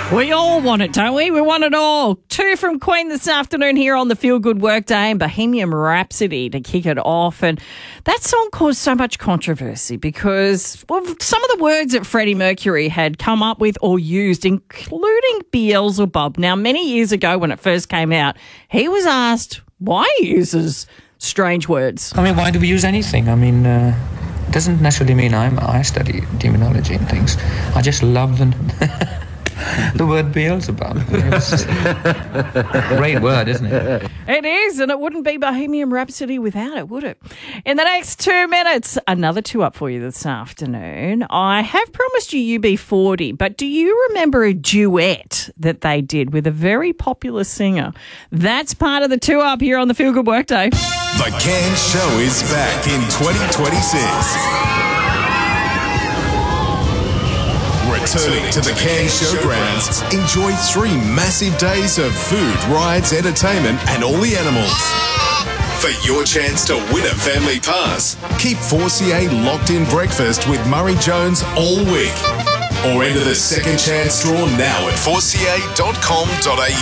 We all want it, don't we? We want it all. 2 from Queen this afternoon here on the Feel Good Workday and Bohemian Rhapsody to kick it off. And that song caused so much controversy because some of the words that Freddie Mercury had come up with or used, including Beelzebub. Now, many years ago when it first came out, he was asked why he uses strange words. I mean, why do we use anything? I mean, it doesn't necessarily mean I study demonology and things. I just love the word Beelzebub. It's a great word, isn't it? It is, and it wouldn't be Bohemian Rhapsody without it, would it? In the next 2 minutes, another 2 up for you this afternoon. I have promised you UB40, but do you remember a duet that they did with a very popular singer? That's part of the 2 up here on the Feel Good Workday. The Can Show is back in 2026. Returning to the Can Showgrounds, enjoy 3 massive days of food, rides, entertainment and all the animals. For your chance to win a family pass, keep 4CA locked in breakfast with Murray Jones all week. Or enter the second chance draw now at 4ca.com.au.